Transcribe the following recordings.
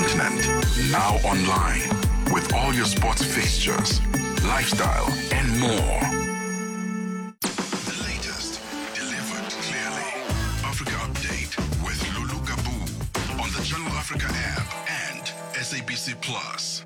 continent. Now online with all your sports fixtures, lifestyle, and more. The latest, delivered clearly. Africa Update with Lulu Gabu on the Channel Africa app and SABC Plus.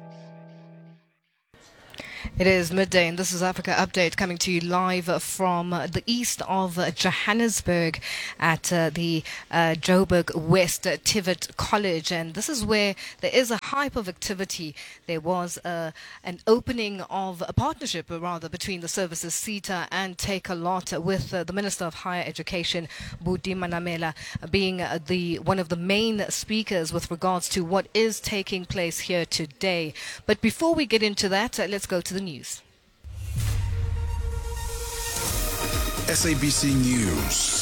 It is midday, and this is Africa Update coming to you live from the east of Johannesburg at the Joburg West TVET College. And this is where there is a hype of activity. There was an opening of a partnership, rather, between the services SETA and Take a Lot, with the Minister of Higher Education, Buti Manamela, being one of the main speakers with regards to what is taking place here today. But before we get into that, let's go to the news. SABC News.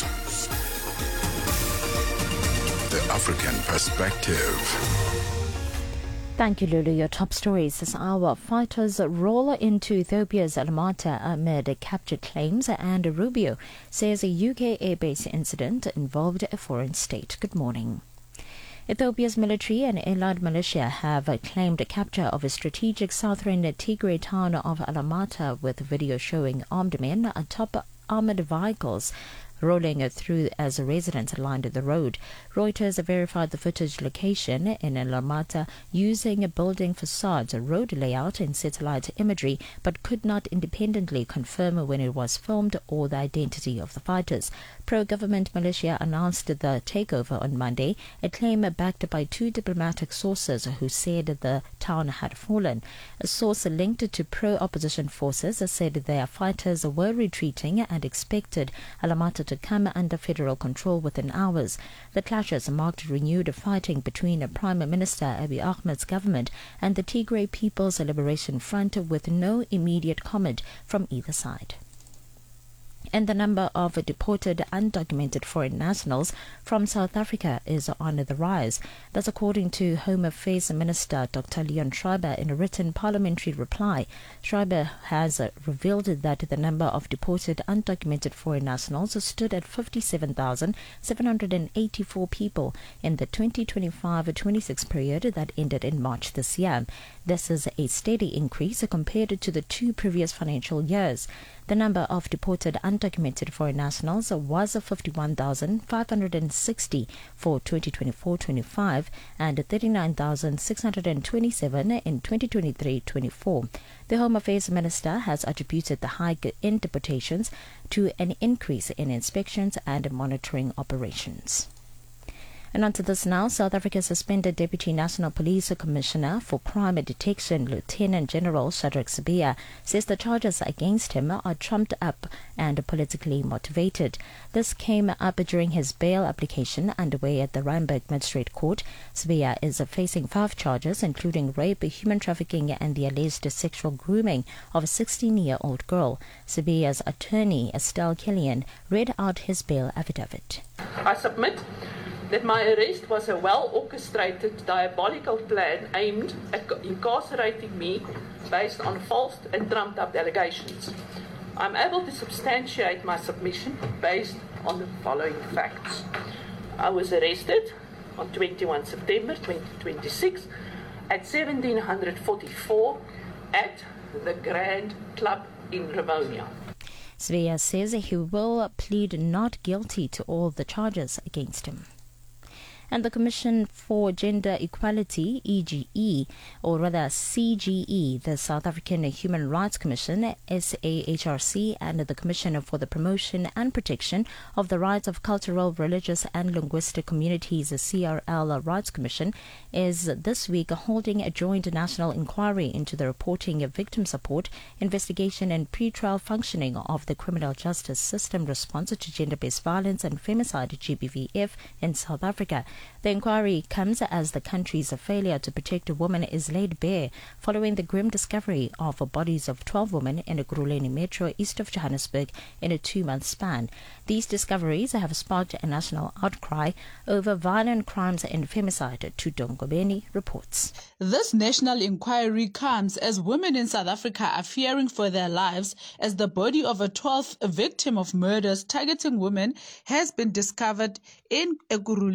The African Perspective. Thank you, Lulu. Your top stories this hour. Fighters roll into Ethiopia's Alamata amid captured claims, and Rubio says a UK airbase incident involved a foreign state. Good morning. Ethiopia's military and allied militia have claimed capture of a strategic southern Tigray town of Alamata, with video showing armed men atop armored vehicles rolling through as residents lined the road. Reuters verified the footage location in Alamata using building facades, road layout and satellite imagery, but could not independently confirm when it was filmed or the identity of the fighters. Pro-government militia announced the takeover on Monday, a claim backed by two diplomatic sources who said the town had fallen. A source linked to pro-opposition forces said their fighters were retreating and expected Alamata to come under federal control within hours. The clashes marked renewed fighting between Prime Minister Abiy Ahmed's government and the Tigray People's Liberation Front, with no immediate comment from either side. And the number of deported undocumented foreign nationals from South Africa is on the rise. That's according to Home Affairs Minister Dr. Leon Schreiber in a written parliamentary reply. Schreiber has revealed that the number of deported undocumented foreign nationals stood at 57,784 people in the 2025-26 period that ended in March this year. This is a steady increase compared to the two previous financial years. The number of deported undocumented foreign nationals was 51,560 for 2024-25 and 39,627 in 2023-24. The Home Affairs Minister has attributed the hike in deportations to an increase in inspections and monitoring operations. And on to this now. South Africa suspended Deputy National Police Commissioner for Crime Detection, Lieutenant General Shadrack Sibiya, says the charges against him are trumped up and politically motivated. This came up during his bail application underway at the Randburg Magistrate Court. Sibiya is facing 5 charges, including rape, human trafficking, and the alleged sexual grooming of a 16-year-old girl. Sibiya's attorney, Estelle Killian, read out his bail affidavit. I submit that my arrest was a well-orchestrated, diabolical plan aimed at incarcerating me based on false and trumped-up allegations. I'm able to substantiate my submission based on the following facts. I was arrested on 21 September 2026 at 1744 at the Grand Club in Rivonia. Sibiya says he will plead not guilty to all the charges against him. And the Commission for Gender Equality, EGE, or rather CGE, the South African Human Rights Commission, SAHRC, and the Commission for the Promotion and Protection of the Rights of Cultural, Religious and Linguistic Communities, the CRL Rights Commission, is this week holding a joint national inquiry into the reporting of victim support, investigation and pre-trial functioning of the criminal justice system response to gender-based violence and femicide, GBVF, in South Africa. The inquiry comes as the country's failure to protect a woman is laid bare following the grim discovery of bodies of 12 women in Ekurhuleni Metro east of Johannesburg in a 2-month span. These discoveries have sparked a national outcry over violent crimes and femicide, Tudongobeni reports. This national inquiry comes as women in South Africa are fearing for their lives as the body of a 12th victim of murders targeting women has been discovered in Ekurhuleni.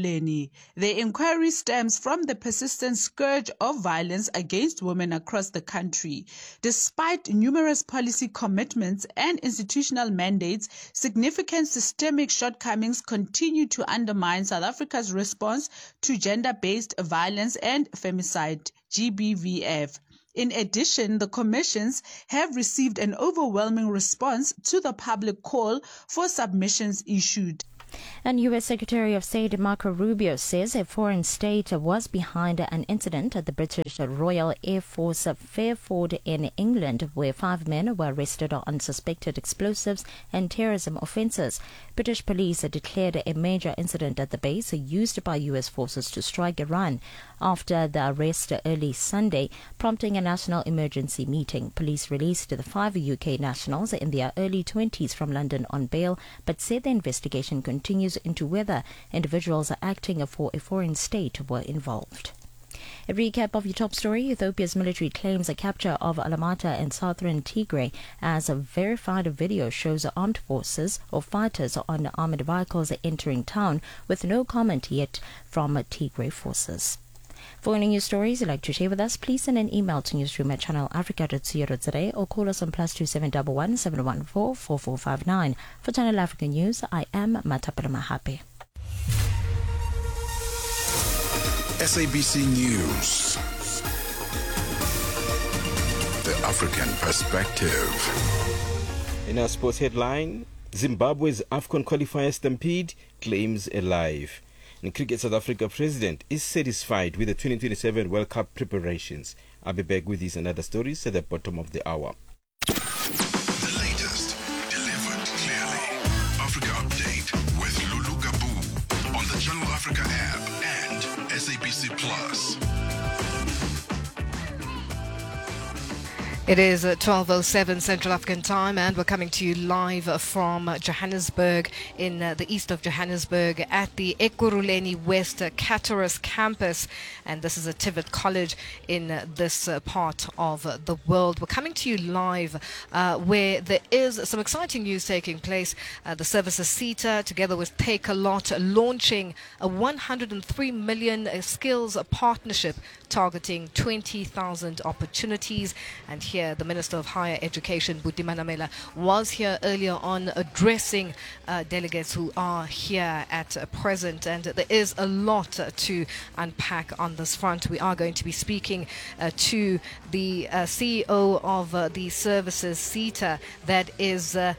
Tuesday. The inquiry stems from the persistent scourge of violence against women across the country. Despite numerous policy commitments and institutional mandates, significant systemic shortcomings continue to undermine South Africa's response to gender-based violence and femicide, GBVF. In addition, the commissions have received an overwhelming response to the public call for submissions issued. And U.S. Secretary of State Marco Rubio says a foreign state was behind an incident at the British Royal Air Force Fairford in England, where 5 men were arrested on suspected explosives and terrorism offences. British police declared a major incident at the base used by U.S. forces to strike Iran after the arrest early Sunday, prompting a national emergency meeting. Police released the 5 UK nationals in their early 20s from London on bail, but said the investigation continues into whether individuals acting for a foreign state were involved. A recap of your top story. Ethiopia's military claims a capture of Alamata in southern Tigray, as a verified video shows armed forces or fighters on armored vehicles entering town, with no comment yet from Tigray forces. For any news stories you'd like to share with us, please send an email to newsroom@channelafrica.co.za or call us on +2711 714 4459. For Channel Africa News, I am Matapela Mahape. SABC News. The African Perspective. In our sports headline, Zimbabwe's AFCON qualifier stampede claims a life. In cricket, South Africa president is satisfied with the 2027 World Cup preparations. I'll be back with these and other stories at the bottom of the hour. The latest, delivered clearly. Africa Update with Lulu Gabu on the Channel Africa app and SABC Plus. It is 12:07 Central African time, and we're coming to you live from Johannesburg, in the east of Johannesburg, at the Ekurhuleni West Caterus campus, and this is a TVET college in this part of the world. We're coming to you live where there is some exciting news taking place. The Services SETA, together with Take a Lot, launching a 103 million skills partnership targeting 20,000 opportunities. And here, the Minister of Higher Education, Buti Manamela, was here earlier on addressing delegates who are here at present. And there is a lot to unpack on this front. We are going to be speaking to the CEO of the Services SETA, that is the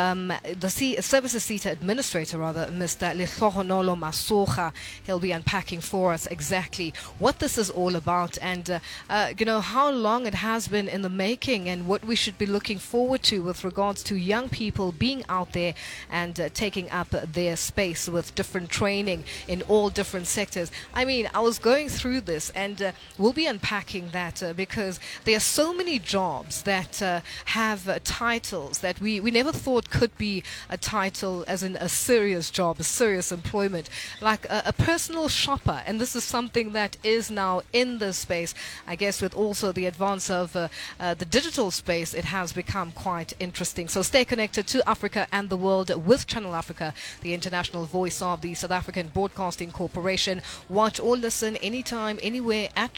Services SETA Administrator, rather, Mr. Lehlohonolo Masocha. He'll be unpacking for us exactly what this is all about, and how long it has been in the making, and what we should be looking forward to with regards to young people being out there and taking up their space with different training in all different sectors. I mean, I was going through this, and we'll be unpacking that because there are so many jobs that have titles that we never thought could be a title, as in a serious job, a serious employment, like a personal shopper. And this is something that is now in the space. I guess with also the advance of the digital space, it has become quite interesting. So stay connected to Africa and the world with Channel Africa, the international voice of the South African Broadcasting Corporation. Watch or listen anytime, anywhere at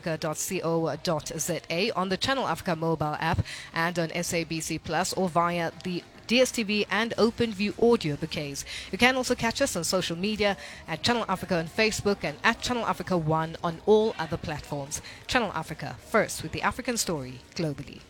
channelafrica.co.za, on the Channel Africa mobile app, and on SABC Plus, or via the DSTV and OpenView audio bouquets. You can also catch us on social media at Channel Africa on Facebook and at Channel Africa 1 on all other platforms. Channel Africa, first with the African story globally.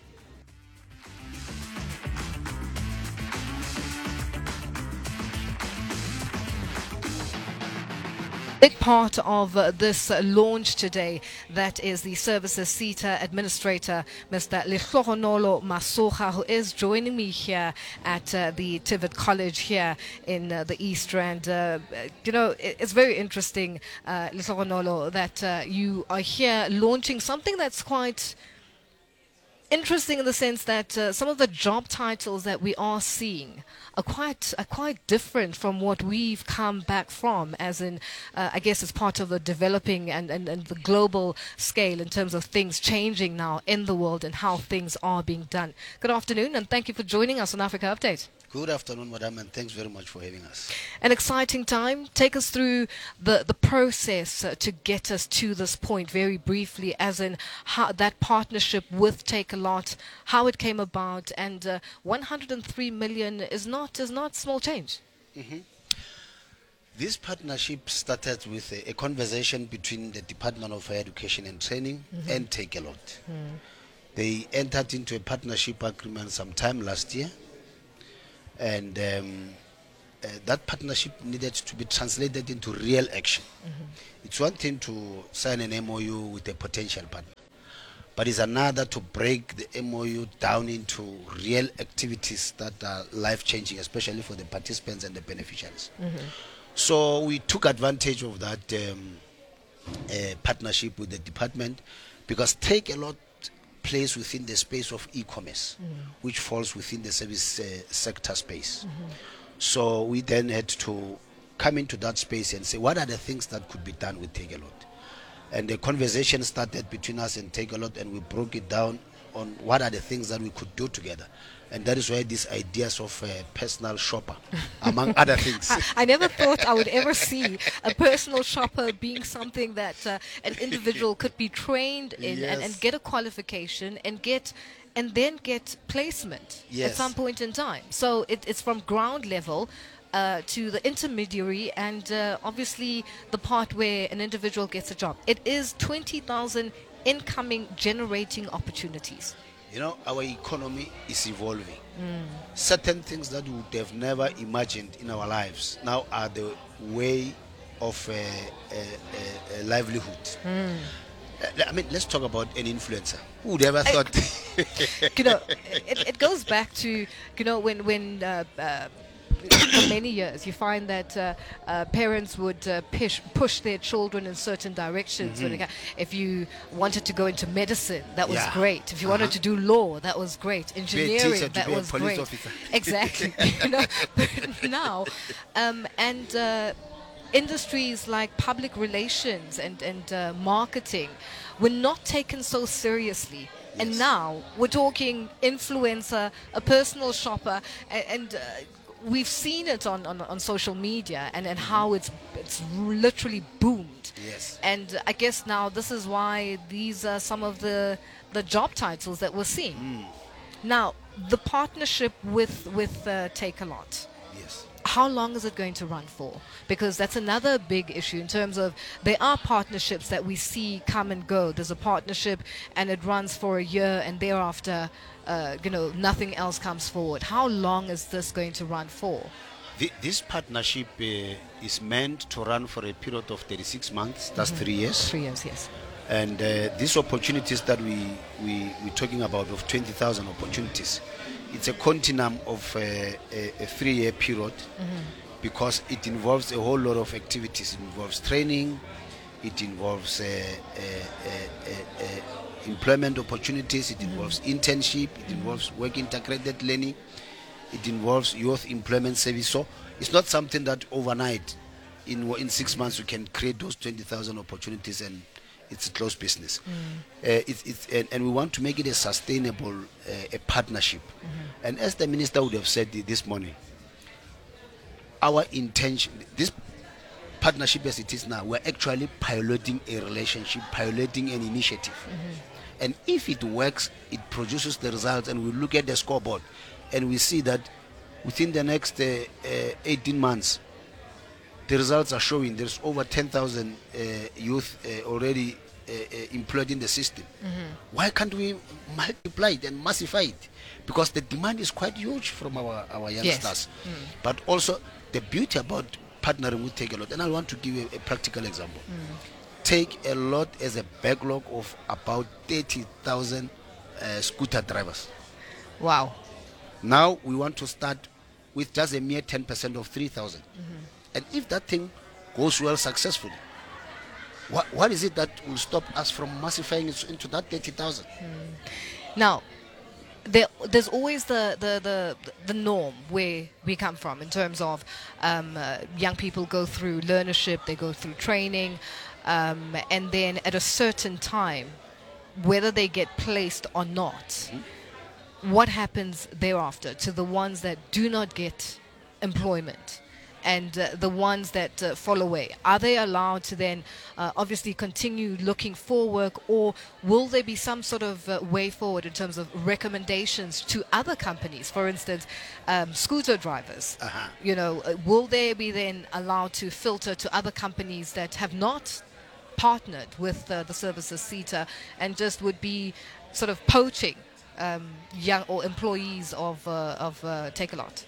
Big part of this launch today, that is the Services SETA Administrator, Mr. Lehlohonolo Masocha, who is joining me here at the TVET College here in the East Rand. It's very interesting, Lehlohonolo, that you are here launching something that's quite interesting, in the sense that some of the job titles that we are seeing are quite different from what we've come back from, as in, I guess it's part of the developing and the global scale in terms of things changing now in the world and how things are being done. Good afternoon, and thank you for joining us on Africa Update. Good afternoon, madam, and thanks very much for having us. An exciting time. Take us through the process to get us to this point very briefly, as in how that partnership with Take a Lot, how it came about, and 103 million is not small change. This partnership started with a conversation between the Department of Higher Education and Training and Take a Lot. They entered into a partnership agreement sometime last year, and that partnership needed to be translated into real action. It's one thing to sign an MOU with a potential partner, but it's another to break the MOU down into real activities that are life-changing, especially for the participants and the beneficiaries. So we took advantage of that partnership with the department, because Take a Lot plays within the space of e-commerce, which falls within the service sector space. So we then had to come into that space and say, what are the things that could be done with Take a Lot? And the conversation started between us and Take a Lot, and we broke it down on what are the things that we could do together. And that is why these ideas of a personal shopper, among other things. I never thought I would ever see a personal shopper being something that an individual could be trained in and get a qualification and then get placement at some point in time. So it's from ground level to the intermediary, and obviously the part where an individual gets a job. It is 20,000 incoming generating opportunities. You know, our economy is evolving. Certain things that we would have never imagined in our lives now are the way of a livelihood. I mean, let's talk about an influencer. Who would ever thought? It goes back to, when for many years you find that parents would push their children in certain directions. If you wanted to go into medicine, that was great. If you wanted to do law, that was great. Engineering, that was great. Exactly. But now, industries like public relations and marketing were not taken so seriously. And now we're talking influencer, a personal shopper, and we've seen it on social media and how it's literally boomed. Yes. And I guess now this is why these are some of the job titles that we're seeing. Now, the partnership with Take a Lot. Yes. How long is it going to run for? Because that's another big issue in terms of there are partnerships that we see come and go. There's a partnership and it runs for a year, and thereafter nothing else comes forward. How long is this going to run for? This partnership is meant to run for a period of 36 months. That's 3 years. 3 years, yes. And these opportunities that we're talking about, of 20,000 opportunities, it's a continuum of a 3-year period, because it involves a whole lot of activities. It involves training, it involves employment opportunities, it involves internship, it involves work integrated learning, it involves youth employment service. So it's not something that overnight, in 6 months, you can create those 20,000 opportunities and it's a closed business. And we want to make it a sustainable a partnership. And as the minister would have said this morning, our intention, this partnership as it is now, we're actually piloting a relationship, piloting an initiative. And if it works, it produces the results, and we look at the scoreboard and we see that within the next 18 months, the results are showing there's over 10,000 youth already employed in the system. Why can't we multiply it and massify it? Because the demand is quite huge from our youngsters. But also the beauty about partnering with Take a Lot, and I want to give you a practical example. Take a Lot as a backlog of about 30,000 scooter drivers. Wow. Now we want to start with just a mere 10% of 3,000. And if that thing goes well successfully, what is it that will stop us from massifying it into that 30,000? Now, there's always the norm where we come from in terms of young people go through learnership, they go through training, and then at a certain time, whether they get placed or not, what happens thereafter to the ones that do not get employment? And the ones that fall away, are they allowed to then obviously continue looking for work, or will there be some sort of way forward in terms of recommendations to other companies? For instance, scooter drivers, will they be then allowed to filter to other companies that have not partnered with the services SETA and just would be sort of poaching young or employees of Takealot?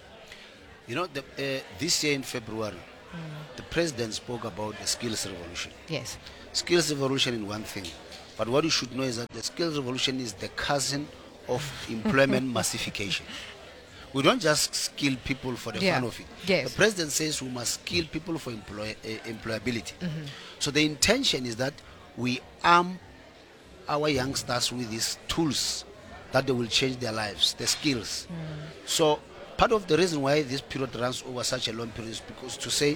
This year in February, the president spoke about the skills revolution. Yes. Skills revolution is one thing, but what you should know is that the skills revolution is the cousin of employment massification. We don't just skill people for the fun of it. Yes. The president says we must skill people for employability. So the intention is that we arm our youngsters with these tools that they will change their lives, the skills. So part of the reason why this period runs over such a long period is because to say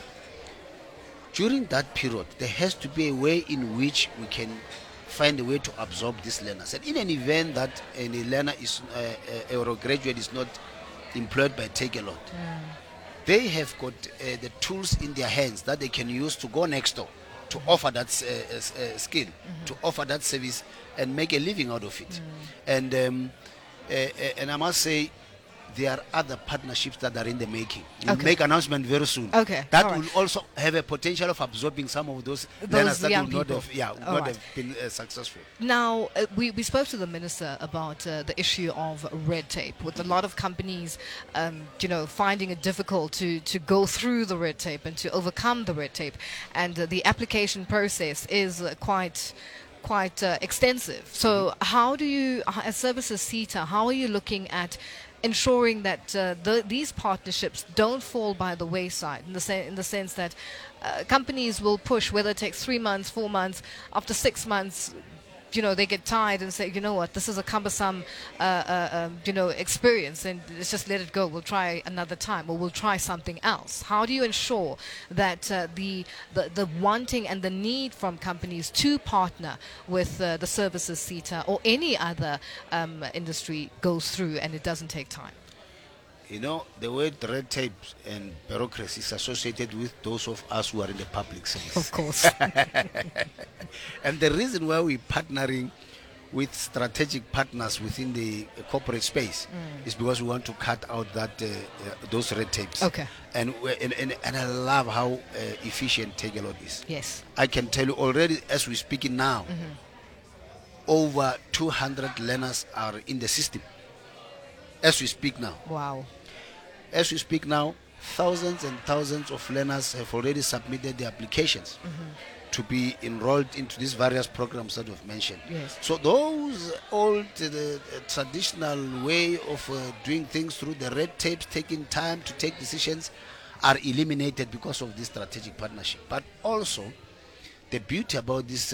during that period there has to be a way in which we can find a way to absorb these learners. And in an event that any learner is or a graduate is not employed by Takealot, they have got the tools in their hands that they can use to go next door to offer that skill, to offer that service and make a living out of it. And I must say, there are other partnerships that are in the making. We'll make announcement very soon. Okay. That will also have a potential of absorbing some of those learners that will not have been successful. Now, we spoke to the minister about the issue of red tape, with a lot of companies, finding it difficult to go through the red tape and to overcome the red tape. And the application process is quite extensive. So how do you, as Services SETA, how are you looking at ensuring that these partnerships don't fall by the wayside, in the sense that companies will push, whether it takes 3 months, 4 months, after 6 months, they get tired and say, you know what, this is a cumbersome, experience, and let's just let it go. We'll try another time, or we'll try something else. How do you ensure that the wanting and the need from companies to partner with the Services SETA or any other industry goes through and it doesn't take time? The word red tape and bureaucracy is associated with those of us who are in the public service. Of course. And the reason why we're partnering with strategic partners within the corporate space is because we want to cut out that those red tapes. Okay. And I love how efficient Takealot is. Yes. I can tell you already, as we're speaking now, over 200 learners are in the system. As we speak now. Wow. As we speak now, thousands and thousands of learners have already submitted their applications to be enrolled into these various programs that we've mentioned. Yes. So those old traditional way of doing things through the red tape, taking time to take decisions, are eliminated because of this strategic partnership. But also, the beauty about this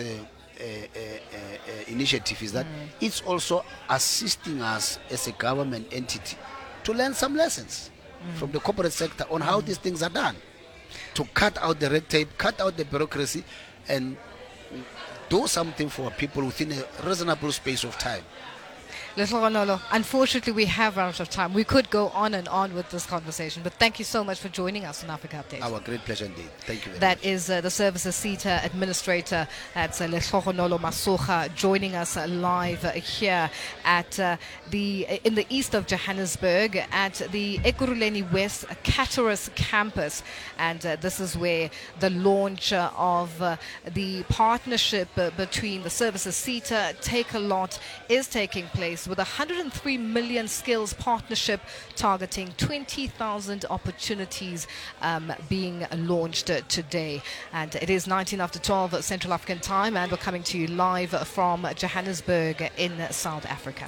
initiative is that it's also assisting us as a government entity to learn some lessons from the corporate sector on how these things are done, to cut out the red tape, cut out the bureaucracy, and do something for people within a reasonable space of time. Lehlohonolo, unfortunately we have run out of time. We could go on and on with this conversation, but thank you so much for joining us on Africa Update. Our great pleasure indeed. Thank you very much. That is the Services SETA Administrator, that's Lehlohonolo Masoga, joining us live here at in the east of Johannesburg at the Ekurhuleni West Caterus campus. And this is where the launch of the partnership between the Services SETA, Takealot is taking place, with a 103 million skills partnership targeting 20,000 opportunities being launched today. And it is 19 after 12 Central African time, and we're coming to you live from Johannesburg in South Africa.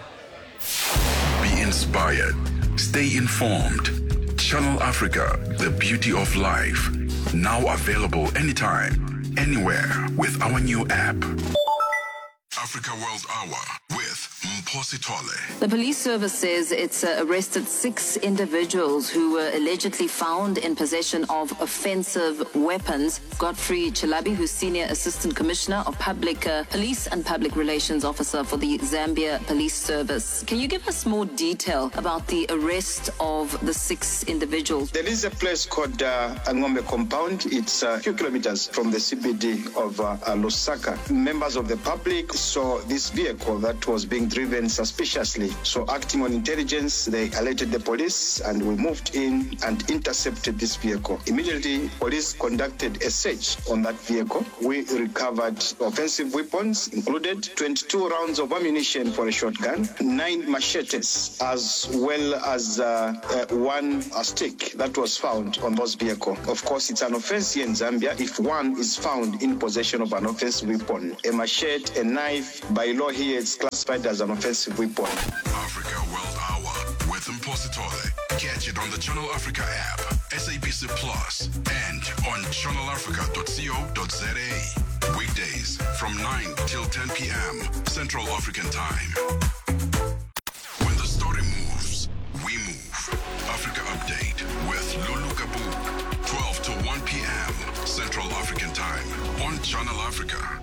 Be inspired. Stay informed. Channel Africa, the beauty of life. Now available anytime, anywhere with our new app. Africa World Hour with Mpho. Mpositole. The police service says it's arrested 6 individuals who were allegedly found in possession of offensive weapons. Godfrey Chilabi, who's Senior Assistant Commissioner of Public Police and Public Relations Officer for the Zambia Police Service. Can you give us more detail about the arrest of the 6 individuals? There is a place called Angombe Compound. It's a few kilometers from the CBD of Lusaka. Members of the public saw this vehicle that was being driven suspiciously. So acting on intelligence, they alerted the police and we moved in and intercepted this vehicle. Immediately, police conducted a search on that vehicle. We recovered offensive weapons, included 22 rounds of ammunition for a shotgun, 9 machetes, as well as one stick that was found on this vehicle. Of course, it's an offense here in Zambia if one is found in possession of an offensive weapon. A machete, a knife, by law here it's classified as an offensive weapon. Africa World Hour with Mpositole. Catch it on the Channel Africa app, SABC Plus, and on channelafrica.co.za. Weekdays from 9 till 10 p.m. Central African Time. When the story moves, we move. Africa Update with Lulu Kabu. 12 to 1 p.m. Central African Time on Channel Africa.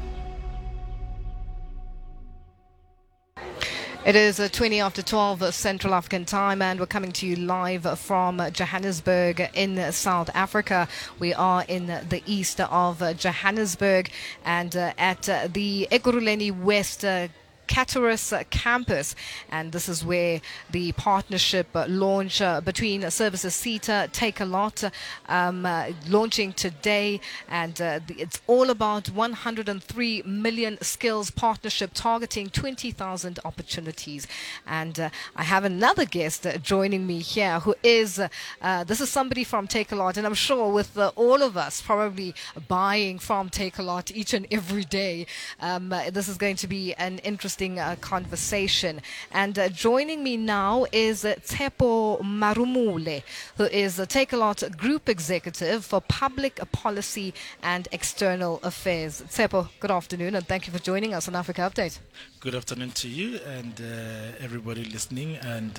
It is 20 after 12 Central African Time, and we're coming to you live from Johannesburg in South Africa. We are in the east of Johannesburg and at the Ekurhuleni West Caterus campus, and this is where the partnership launch between Services SETA, Takealot, launching today, and it's all about 103 million skills partnership targeting 20,000 opportunities. And I have another guest joining me here who is this is somebody from Takealot, and I'm sure with all of us probably buying from Takealot each and every day, this is going to be an interesting conversation. And joining me now is Tshepo Marumule, who is the Takealot Group Executive for Public Policy and External Affairs. Tshepo, good afternoon, and thank you for joining us on Africa Update. Good afternoon to you and everybody listening. And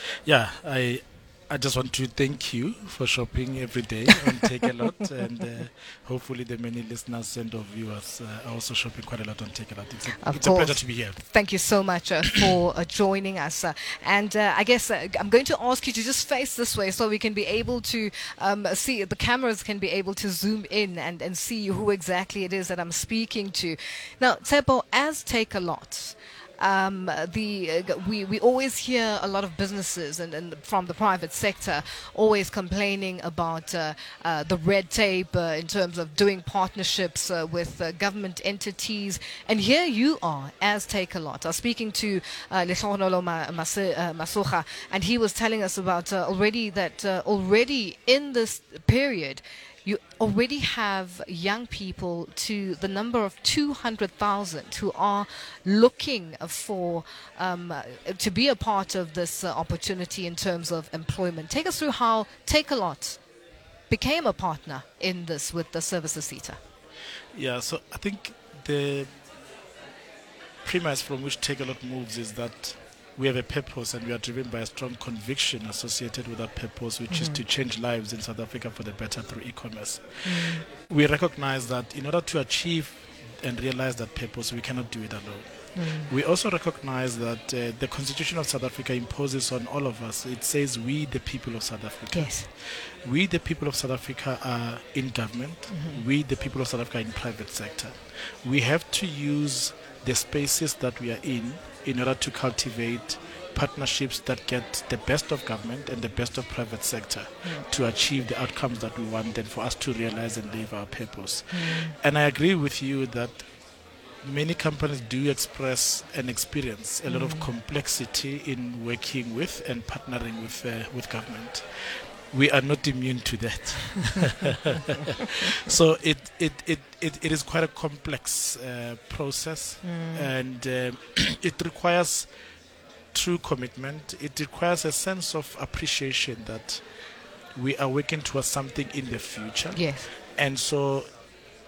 I just want to thank you for shopping every day on Takealot, and hopefully the many listeners and viewers are also shopping quite a lot on Takealot. It's a pleasure to be here. Thank you so much for joining us. And I guess I'm going to ask you to just face this way so we can be able to see, the cameras can be able to zoom in and see who exactly it is that I'm speaking to. Now, Tshepo, as Takealot, we always hear a lot of businesses and from the private sector always complaining about the red tape in terms of doing partnerships with government entities. And here you are as Takealot. I was speaking to Lehlohonolo Masucha, and he was telling us about already in this period you already have young people to the number of 200,000 who are looking for to be a part of this opportunity in terms of employment. Take us through how Takealot became a partner in this with the Services SETA. Yeah, so I think the premise from which Takealot moves is that we have a purpose and we are driven by a strong conviction associated with that purpose, which is to change lives in South Africa for the better through e-commerce. We recognize that in order to achieve and realize that purpose, we cannot do it alone. We also recognize that the Constitution of South Africa imposes on all of us, it says we the people of South Africa. Yes. We the people of South Africa are in government. We the people of South Africa are in private sector. We have to use the spaces that we are in order to cultivate partnerships that get the best of government and the best of private sector to achieve the outcomes that we want and for us to realize and live our purpose. And I agree with you that many companies do express and experience a lot of complexity in working with and partnering with government. We are not immune to that. So it is quite a complex process, and it requires true commitment. It requires a sense of appreciation that we are working towards something in the future. Yes. And so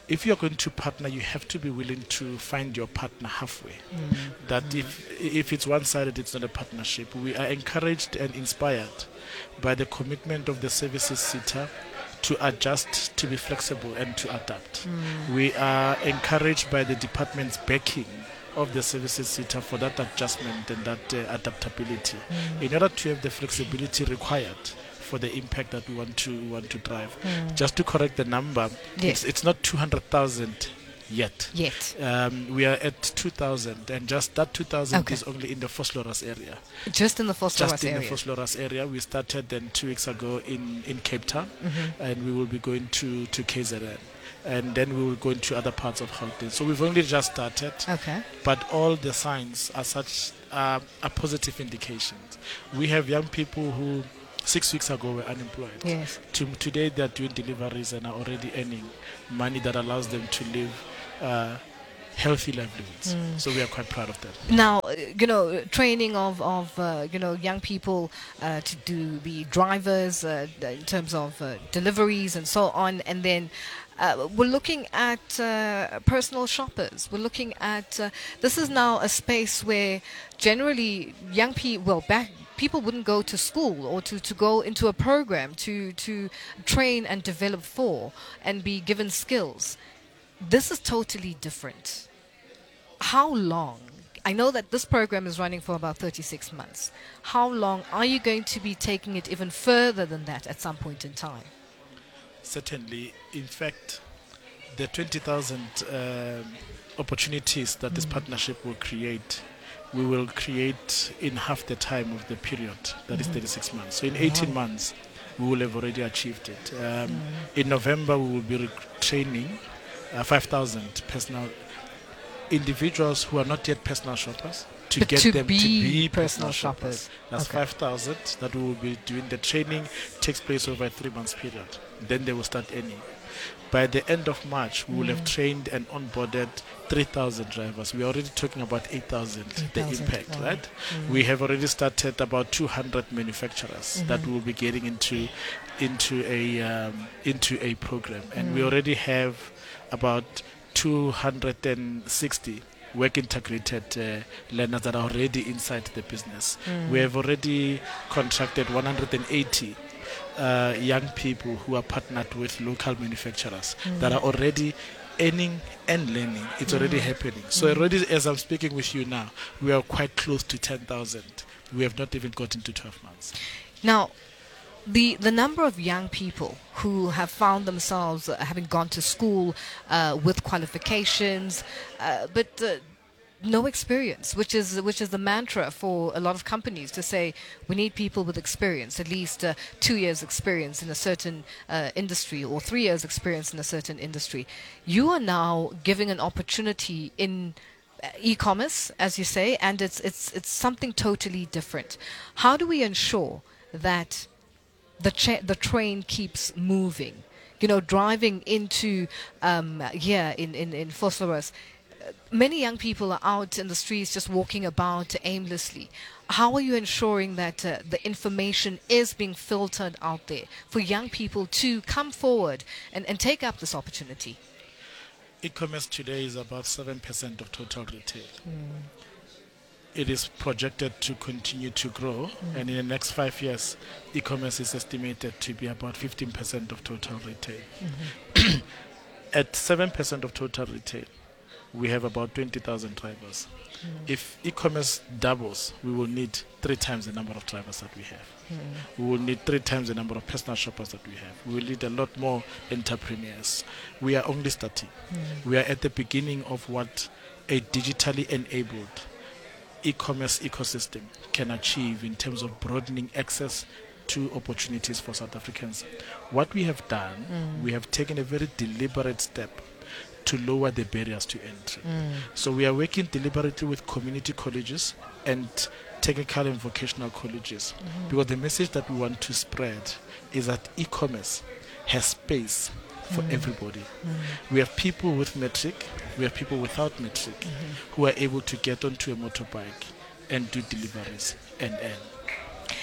if you're going to partner, you have to be willing to find your partner halfway. That if it's one-sided, it's not a partnership. We are encouraged and inspired by the commitment of the services SETA to adjust, to be flexible, and to adapt. We are encouraged by the department's backing of the services SETA for that adjustment and that adaptability, in order to have the flexibility required for the impact that we want to drive. Just to correct the number, it's not 200,000 yet. We are at 2,000, and just that 2,000 is only in the Vosloorus area. Just in the Vosloorus Just in area. the Vosloorus area. We started then 2 weeks ago in Cape Town, and we will be going to KZN. And then we will go into other parts of Gauteng. So we've only just started. But all the signs are such are positive indications. We have young people who 6 weeks ago were unemployed. Today they are doing deliveries and are already earning money that allows them to live healthy livelihoods. So we are quite proud of that. Now, training of young people to be drivers in terms of deliveries and so on, and then we're looking at personal shoppers. We're looking at this is now a space where generally young people, people wouldn't go to school or to go into a program to train and develop for and be given skills. This is totally different. How long? I know that this program is running for about 36 months. How long are you going to be taking it even further than that at some point in time? Certainly. In fact, the 20,000 opportunities that this partnership will create, we will create in half the time of the period, that is 36 months. So in 18 months, we will have already achieved it. In November, we will be training 5,000 personal individuals who are not yet personal shoppers to get them to be personal shoppers. That's 5,000 that we will be doing. The training takes place over a 3 months period. Then they will start earning. By the end of March, we will have trained and onboarded 3,000 drivers. We are already talking about 8,000, the impact, right? We have already started about 200 manufacturers that will be getting into a program. And we already have about 260 work integrated learners that are already inside the business. We have already contracted 180 young people who are partnered with local manufacturers that are already earning and learning. It's already happening. So already, as I'm speaking with you now, we are quite close to 10,000. We have not even gotten to 12 months. Now, the number of young people who have found themselves having gone to school with qualifications, but no experience, which is the mantra for a lot of companies to say we need people with experience, at least 2 years experience in a certain industry or 3 years experience in a certain industry. You are now giving an opportunity in e-commerce, as you say, and it's something totally different. How do we ensure that the train keeps moving? Driving into in Vosloorus, many young people are out in the streets just walking about aimlessly. How are you ensuring that the information is being filtered out there for young people to come forward and take up this opportunity? E-commerce today is about 7% of total retail. It is projected to continue to grow, and in the next 5 years, e-commerce is estimated to be about 15% of total retail. At 7% of total retail, we have about 20,000 drivers. If e-commerce doubles, we will need 3 times the number of drivers that we have. We will need 3 times the number of personal shoppers that we have. We will need a lot more entrepreneurs. We are only starting. We are at the beginning of what a digitally enabled e-commerce ecosystem can achieve in terms of broadening access to opportunities for South Africans. What we have done, we have taken a very deliberate step to lower the barriers to entry. So we are working deliberately with community colleges and technical and vocational colleges, because the message that we want to spread is that e-commerce has space for everybody. We have people with matric, we have people without matric who are able to get onto a motorbike and do deliveries and earn.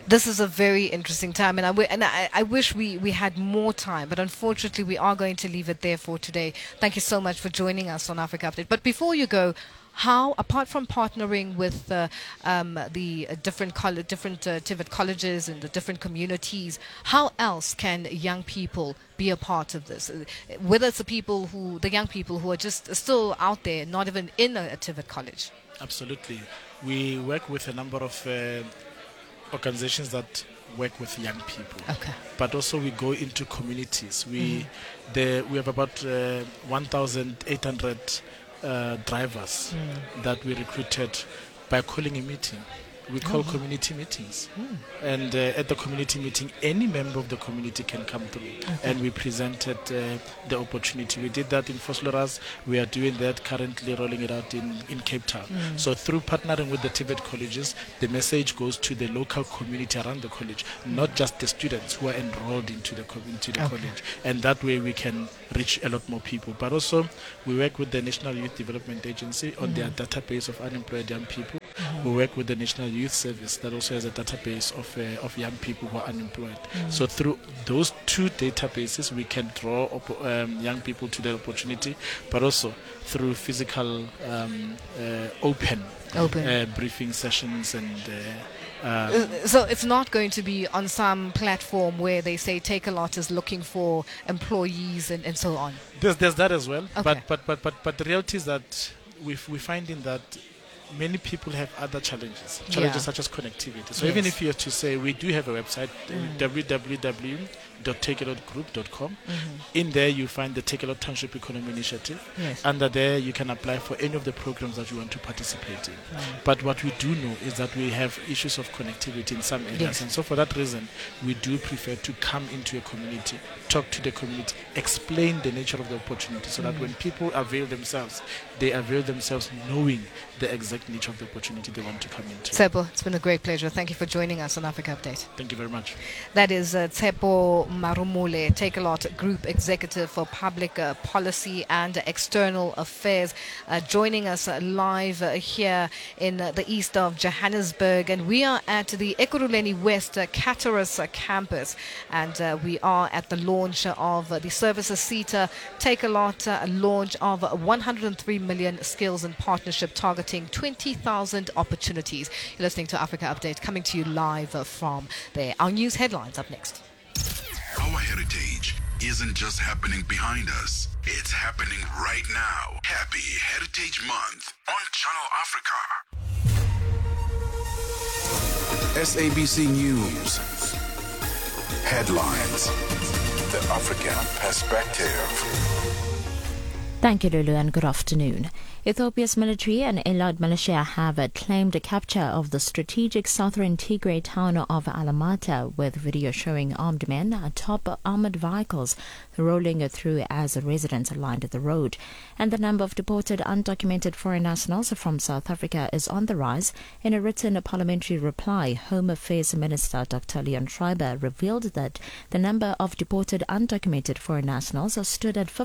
This is a very interesting time, and I wish we had more time, but unfortunately we are going to leave it there for today. Thank you so much for joining us on Africa Update. But before you go, how, apart from partnering with the different TVET colleges and the different communities, how else can young people be a part of this? Whether it's the young people who are just still out there, not even in a TVET college. Absolutely. We work with a number of organizations that work with young people. Okay. But also we go into communities. We have about 1,800 drivers that we recruited by calling a meeting. We call community meetings. And at the community meeting, any member of the community can come through. And we presented the opportunity. We did that in Vosloorus. We are doing that currently, rolling it out in Cape Town. So through partnering with the TVET colleges, the message goes to the local community around the college, not just the students who are enrolled into the college. And that way we can reach a lot more people. But also we work with the National Youth Development Agency on their database of unemployed young people. We work with the National Youth Service that also has a database of young people who are unemployed. So through those two databases, we can draw young people to the opportunity, but also through physical open briefing sessions and. So it's not going to be on some platform where they say Take a Lot is looking for employees and so on. There's that as well. Okay. But the reality is that we're finding that many people have other challenges such as connectivity. So even if you have to say, we do have a website, www.takealotgroup.com. In there you find the Take a Lot Township Economy Initiative. Under there you can apply for any of the programs that you want to participate in. But what we do know is that we have issues of connectivity in some areas, and so for that reason we do prefer to come into a community, talk to the community, explain the nature of the opportunity, so that when people avail themselves, they avail themselves knowing the exact nature of the opportunity they want to come into. Tsepo, it's been a great pleasure. Thank you for joining us on Africa Update. Thank you very much. That is Tsepo Marumule, Take a Lot Group Executive for Public Policy and External Affairs, joining us live here in the east of Johannesburg. And we are at the Ekurhuleni West Caterus campus, and we are at the launch of the Services SETA Take a Lot launch of 103 million skills and partnership targeting 20,000 opportunities. You're listening to Africa Update, coming to you live from there. Our news headlines up next. Our heritage isn't just happening behind us, it's happening right now. Happy Heritage Month on Channel Africa. SABC News. Headlines. The African Perspective. Thank you, Lulu, and good afternoon. Ethiopia's military and allied militia have claimed the capture of the strategic southern Tigray town of Alamata, with video showing armed men atop armored vehicles rolling through as residents lined the road. And the number of deported undocumented foreign nationals from South Africa is on the rise. In a written parliamentary reply, Home Affairs Minister Dr. Leon Schreiber revealed that the number of deported undocumented foreign nationals stood at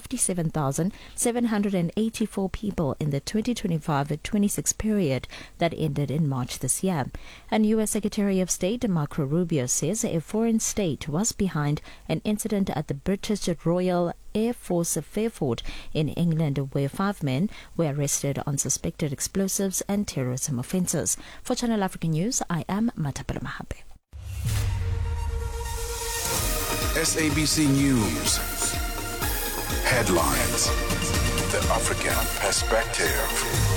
57,784 people in the 2025-26 period that ended in March this year. And U.S. Secretary of State Marco Rubio says a foreign state was behind an incident at the British Royal Air Force Fairford in England, where 5 men were arrested on suspected explosives and terrorism offences. For Channel Africa News, I am Matapela Mahabe. SABC News. Headlines. The African Perspective.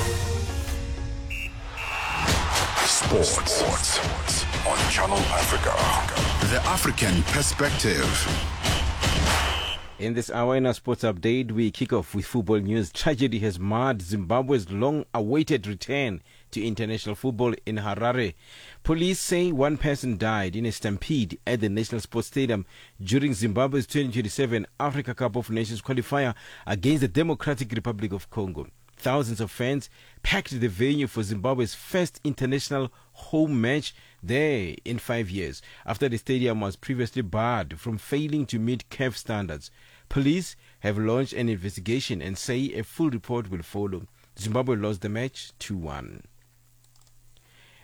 Sports on Channel Africa. The African Perspective. In this hour in our sports update, we kick off with football news. Tragedy has marred Zimbabwe's long-awaited return to international football in Harare. Police say 1 person died in a stampede at the National Sports Stadium during Zimbabwe's 2027 Africa Cup of Nations qualifier against the Democratic Republic of Congo. Thousands of fans packed the venue for Zimbabwe's first international home match there in 5 years, after the stadium was previously barred from failing to meet CAF standards. Police have launched an investigation and say a full report will follow. Zimbabwe lost the match 2-1.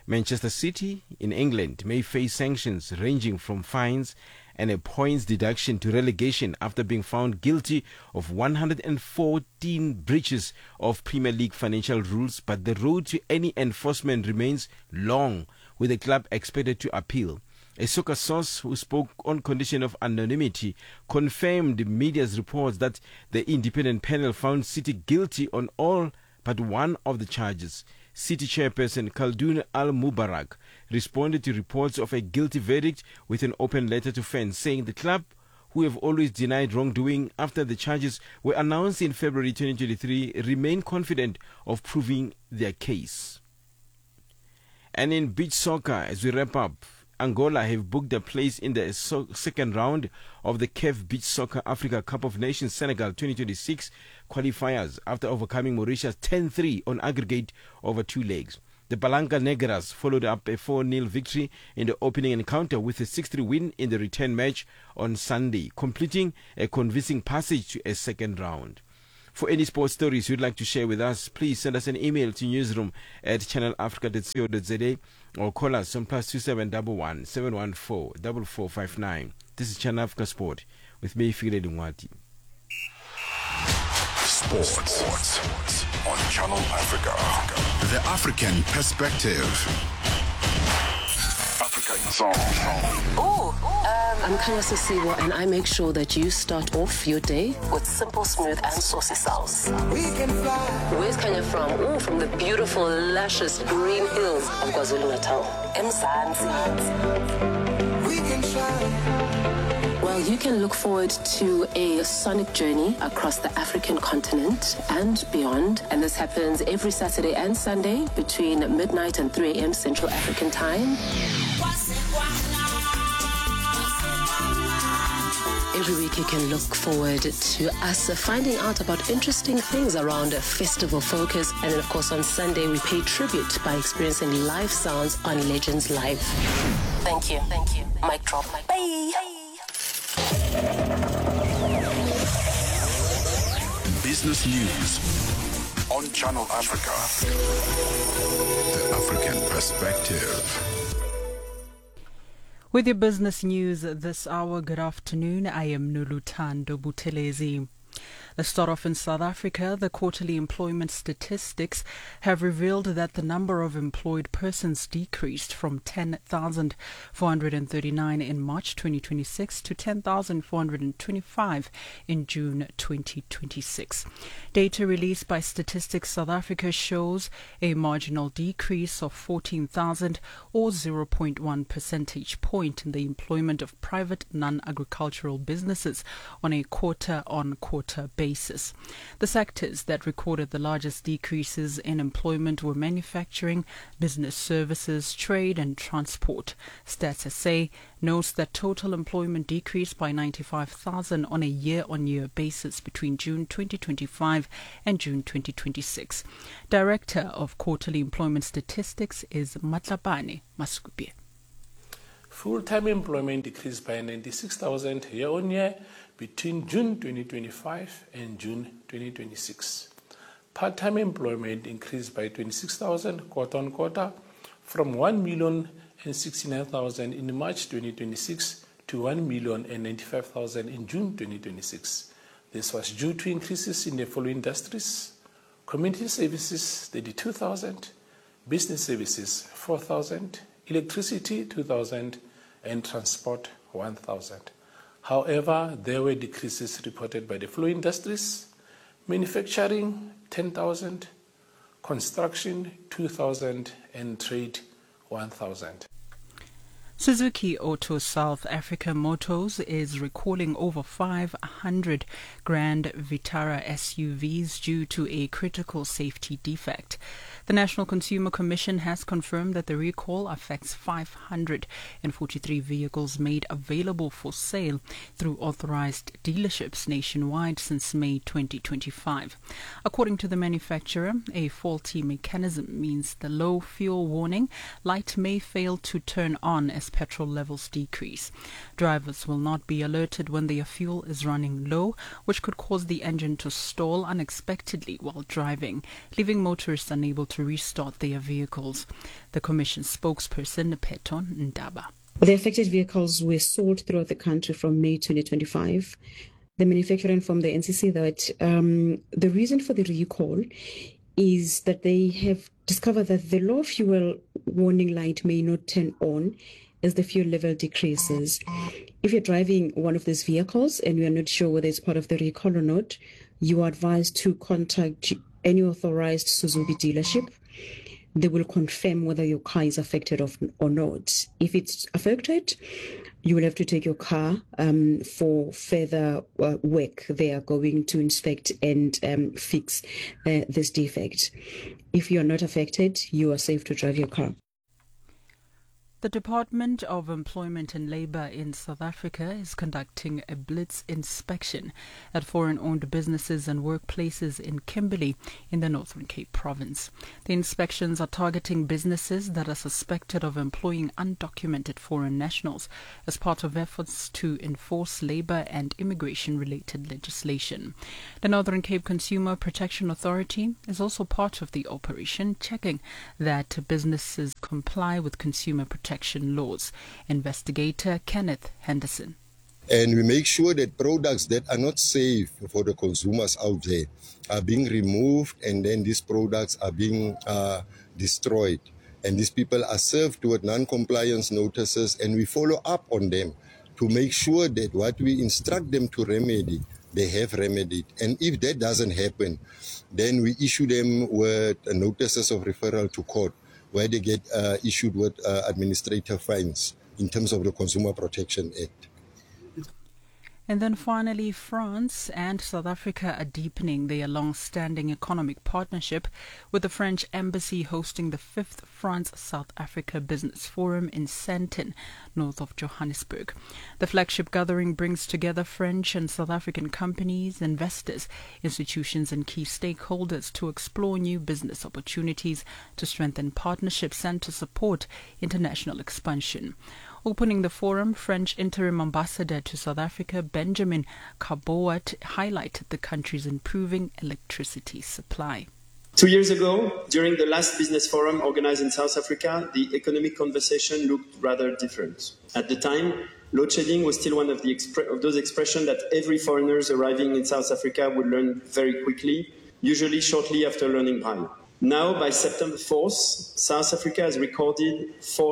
Manchester City in England may face sanctions ranging from fines and a points deduction to relegation after being found guilty of 114 breaches of Premier League financial rules, but the road to any enforcement remains long, with the club expected to appeal. A soccer source who spoke on condition of anonymity confirmed media's reports that the independent panel found City guilty on all but one of the charges. City chairperson Khaldoon Al-Mubarak responded to reports of a guilty verdict with an open letter to fans, saying the club, who have always denied wrongdoing after the charges were announced in February 2023, remain confident of proving their case. And in beach soccer, as we wrap up, Angola have booked a place in the second round of the CAF Beach Soccer Africa Cup of Nations Senegal 2026 qualifiers after overcoming Mauritius 10-3 on aggregate over 2 legs. The Balanga Negras followed up a 4-0 victory in the opening encounter with a 6-3 win in the return match on Sunday, completing a convincing passage to a second round. For any sports stories you'd like to share with us, please send us an email to newsroom@channelafrica.co.za or call us on +2711 714 4459. This is Channel Africa Sport with me, Figile Dungwati. Sports on Channel Africa. The African perspective. Africa in Song. I'm Kanyasa Siwa, and I make sure that you start off your day with simple, smooth, and saucy sauce. Where's Kanya from? Oh, from the beautiful, luscious green hills of KwaZulu-Natal. Mzansi. Well, you can look forward to a sonic journey across the African continent and beyond. And this happens every Saturday and Sunday between midnight and 3 a.m. Central African Time. Every week you can look forward to us finding out about interesting things around festival focus. And then, of course, on Sunday we pay tribute by experiencing live sounds on Legends Live. Thank you. Mic drop. Bye. Business News on Channel Africa. The African perspective. With your business news this hour, good afternoon. I am Nulutando Butelezi. Let's start off in South Africa. The quarterly employment statistics have revealed that the number of employed persons decreased from 10,439 in March 2026 to 10,425 in June 2026. Data released by Statistics South Africa shows a marginal decrease of 14,000 or 0.1 percentage point in the employment of private non-agricultural businesses on a quarter-on-quarter basis. The sectors that recorded the largest decreases in employment were manufacturing, business services, trade and transport. Stats SA notes that total employment decreased by 95,000 on a year-on-year basis between June 2025 and June 2026. Director of Quarterly Employment Statistics is Matlabane Maskubie. Full-time employment decreased by 96,000 year-on-year between June 2025 and June 2026. Part-time employment increased by 26,000 quarter-on-quarter from 1,069,000 in March 2026 to 1,095,000 in June 2026. This was due to increases in the following industries: community services 32,000, business services 4,000, electricity 2,000, and transport 1,000. However, there were decreases reported by the following industries: manufacturing 10,000, construction 2,000, and trade 1,000. Suzuki Auto South Africa Motors is recalling over 500 Grand Vitara SUVs due to a critical safety defect. The National Consumer Commission has confirmed that the recall affects 543 vehicles made available for sale through authorized dealerships nationwide since May 2025. According to the manufacturer, a faulty mechanism means the low fuel warning light may fail to turn on, especially petrol levels decrease. Drivers will not be alerted when their fuel is running low, which could cause the engine to stall unexpectedly while driving, leaving motorists unable to restart their vehicles. The Commission spokesperson, Peton Ndaba. The affected vehicles were sold throughout the country from May 2025. The manufacturer informed the NCC that the reason for the recall is that they have discovered that the low fuel warning light may not turn on as the fuel level decreases. If you're driving one of these vehicles and you are not sure whether it's part of the recall or not, you are advised to contact any authorized Suzuki dealership. They will confirm whether your car is affected or not. If it's affected, you will have to take your car for further work. They are going to inspect and fix this defect. If you are not affected, you are safe to drive your car. The Department of Employment and Labour in South Africa is conducting a blitz inspection at foreign-owned businesses and workplaces in Kimberley in the Northern Cape province. The inspections are targeting businesses that are suspected of employing undocumented foreign nationals as part of efforts to enforce labour and immigration-related legislation. The Northern Cape Consumer Protection Authority is also part of the operation, checking that businesses comply with consumer protection laws. Investigator Kenneth Henderson. And we make sure that products that are not safe for the consumers out there are being removed, and then these products are being destroyed. And these people are served with non-compliance notices, and we follow up on them to make sure that what we instruct them to remedy, they have remedied. And if that doesn't happen, then we issue them with notices of referral to court, where they get issued with administrative fines in terms of the Consumer Protection Act. And then finally, France and South Africa are deepening their long-standing economic partnership, with the French embassy hosting the 5th France-South Africa Business Forum in Sandton, north of Johannesburg. The flagship gathering brings together French and South African companies, investors, institutions and key stakeholders to explore new business opportunities, to strengthen partnerships and to support international expansion. Opening the forum, French interim ambassador to South Africa, Benjamin Kaboat, highlighted the country's improving electricity supply. 2 years ago, during the last business forum organized in South Africa, the economic conversation looked rather different. At the time, load shedding was still one of those expressions that every foreigner arriving in South Africa would learn very quickly, usually shortly after learning Braille. Now, by September 4th, South Africa has recorded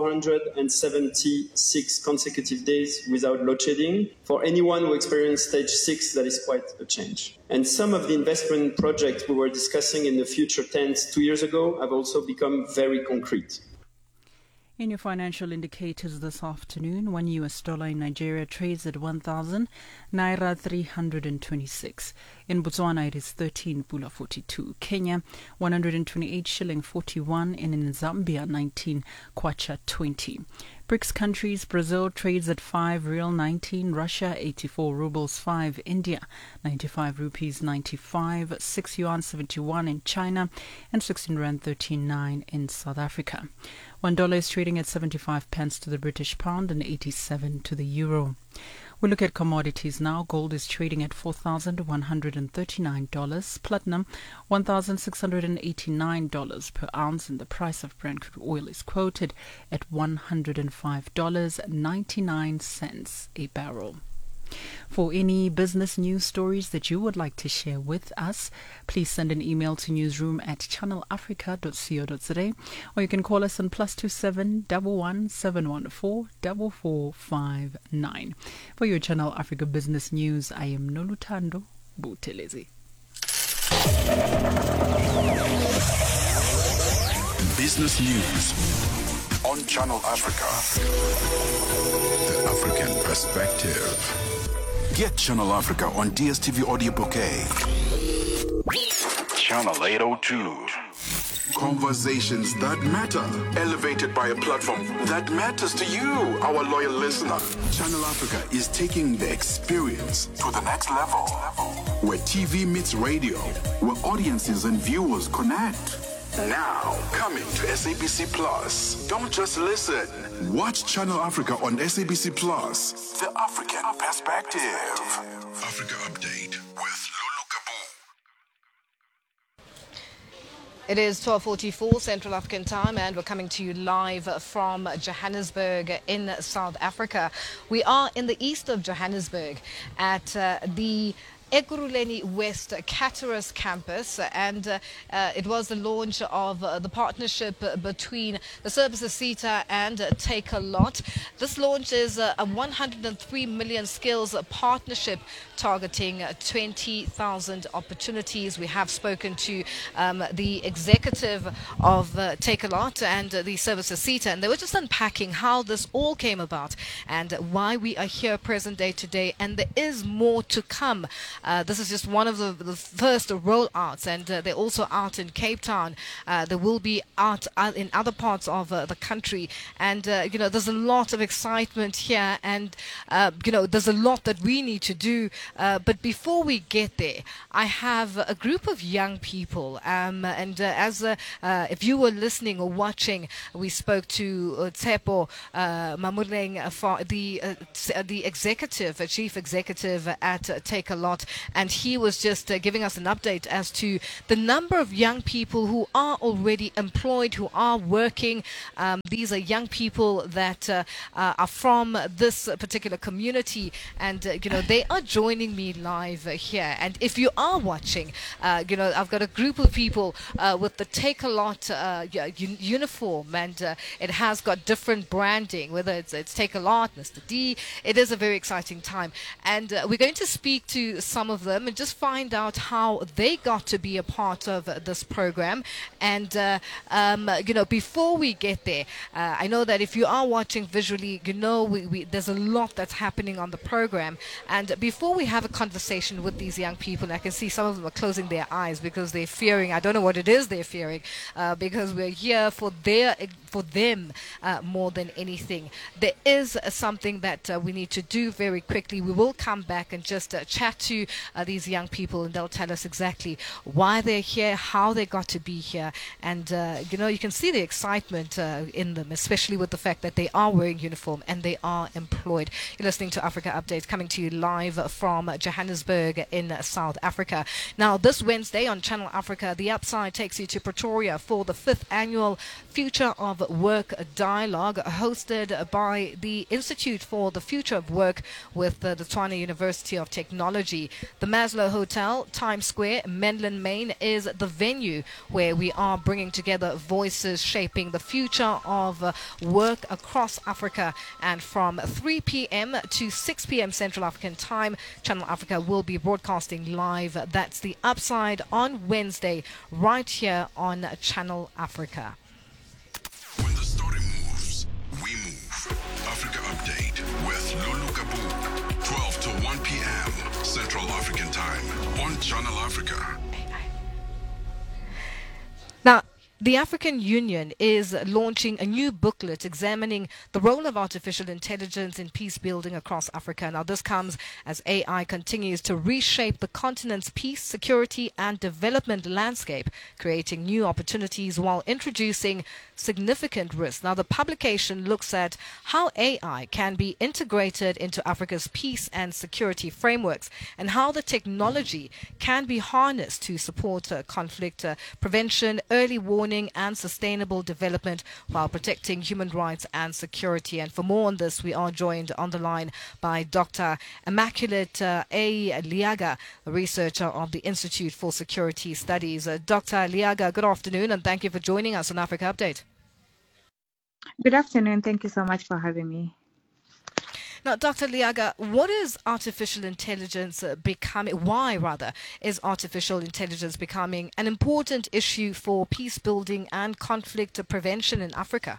476 consecutive days without load shedding. For anyone who experienced stage 6, that is quite a change. And some of the investment projects we were discussing in the future tense 2 years ago have also become very concrete. In your financial indicators this afternoon, $1 US in Nigeria trades at 1,000 Naira 326. In Botswana, it is 13 Pula 42. Kenya, 128 shilling 41. And in Zambia, 19 Kwacha 20. BRICS countries, Brazil trades at 5 Real 19, Russia 84 rubles 5, India 95 rupees 95, 6 yuan 71 in China, and 16 rand 13.9 in South Africa. $1 is trading at 75 pence to the British pound and 87 to the euro. We look at commodities now. Gold is trading at $4,139. Platinum, $1,689 per ounce. And the price of Brent crude oil is quoted at $105.99 a barrel. For any business news stories that you would like to share with us, please send an email to newsroom@channelafrica.co.za, or you can call us on +27 11 714 4459. For your Channel Africa Business News, I am Noluthando Buthelezi. Business News on Channel Africa. The African Perspective. Get Channel Africa on DSTV Audio Bouquet. Channel 802. Conversations that matter, elevated by a platform that matters to you, our loyal listener. Channel Africa is taking the experience to the next level, where TV meets radio, where audiences and viewers connect. Now, coming to SABC Plus. Don't just listen. Watch Channel Africa on SABC Plus. The African Perspective. Africa Update with Lulu Kabu. It is 12:44 Central African Time, and we're coming to you live from Johannesburg in South Africa. We are in the east of Johannesburg at the Ekurhuleni West Caterus campus, and it was the launch of the partnership between the Services SETA and Takealot. This launch is a 103 million skills partnership targeting 20,000 opportunities. We have spoken to the executive of Takealot and the Services SETA, and they were just unpacking how this all came about and why we are here present day today, and there is more to come. This is just one of the first rollouts, and they're also out in Cape Town. There will be out in other parts of the country, and there's a lot of excitement here, and there's a lot that we need to do. But before we get there, I have a group of young people, and as if you were listening or watching, we spoke to Tsepo Mamureng, the executive, chief executive at Takealot. And he was just giving us an update as to the number of young people who are already employed, who are working. These are young people that are from this particular community, and they are joining me live here. And if you are watching, I've got a group of people with the Takealot uniform, and it has got different branding, whether it's Takealot, Mr. D. It is a very exciting time, and we're going to speak to some of them and just find out how they got to be a part of this program. And before we get there, I know that if you are watching visually, there's a lot that's happening on the program. And before we have a conversation with these young people, I can see some of them are closing their eyes because they're fearing. I don't know what it is they're fearing, because we're here for them more than anything. There is something that we need to do very quickly. We will come back and just chat to these young people, and they'll tell us exactly why they're here, how they got to be here, and you can see the excitement in them, especially with the fact that they are wearing uniform and they are employed. You're listening to Africa Update, coming to you live from Johannesburg in South Africa. Now, this Wednesday on Channel Africa, The Upside takes you to Pretoria for the 5th annual Future of Work Dialogue, hosted by the Institute for the Future of Work with the Tshwane University of Technology. The Maslow Hotel, Times Square, Menlyn, Maine, is the venue where we are bringing together voices shaping the future of work across Africa. And from 3 p.m. to 6 p.m. Central African Time, Channel Africa will be broadcasting live. That's The Upside on Wednesday, right here on Channel Africa. When the story moves, we move. Africa Update with Lulu Kabu, 12 to 1 p.m. Central African Time on Channel Africa. Now, the African Union is launching a new booklet examining the role of artificial intelligence in peace building across Africa. Now, this comes as AI continues to reshape the continent's peace, security, and development landscape, creating new opportunities while introducing significant risks. Now, the publication looks at how AI can be integrated into Africa's peace and security frameworks, and how the technology can be harnessed to support conflict prevention, early warning, and sustainable development while protecting human rights and security. And for more on this, we are joined on the line by Dr. Immaculate A. Liaga, a researcher of the Institute for Security Studies. Dr. Liaga, good afternoon, and thank you for joining us on Africa Update. Good afternoon. Thank you so much for having me. Now, Dr. Liaga, what is artificial intelligence becoming? Why, rather, is artificial intelligence becoming an important issue for peace building and conflict prevention in Africa?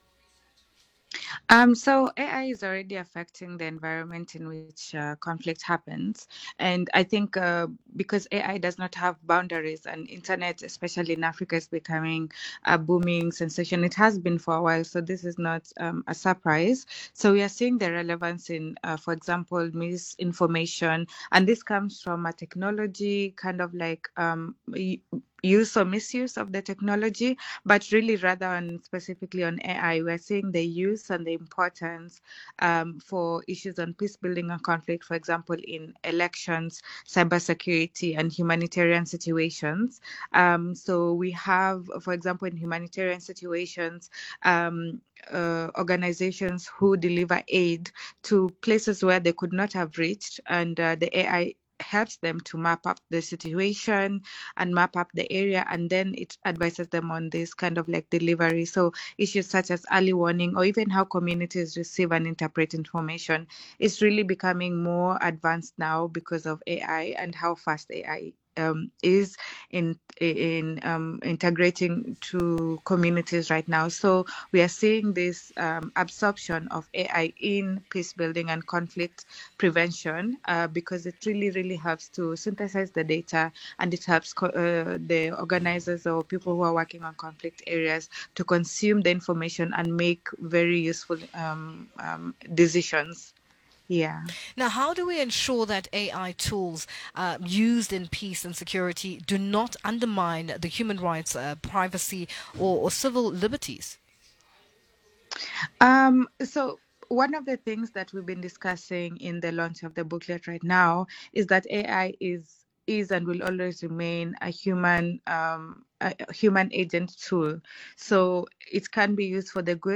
So AI is already affecting the environment in which conflict happens. And I think because AI does not have boundaries, and internet, especially in Africa, is becoming a booming sensation. It has been for a while, so this is not a surprise. So we are seeing the relevance in, for example, misinformation. And this comes from a technology kind of like use or misuse of the technology, but really rather on specifically on AI, we're seeing the use and the importance for issues on peace building and conflict, for example, in elections, cybersecurity, and humanitarian situations. So we have, for example, in humanitarian situations, organizations who deliver aid to places where they could not have reached, and the AI helps them to map up the situation and map up the area, and then it advises them on this kind of like delivery. So issues such as early warning or even how communities receive and interpret information is really becoming more advanced now because of AI and how fast AI is in integrating to communities right now. So we are seeing this absorption of AI in peace building and conflict prevention because it really helps to synthesize the data, and it helps the organizers or people who are working on conflict areas to consume the information and make very useful decisions. Yeah. Now, how do we ensure that AI tools used in peace and security do not undermine the human rights, privacy, or civil liberties? So one of the things that we've been discussing in the launch of the booklet right now is that AI is and will always remain a human agent tool. So it can be used for the good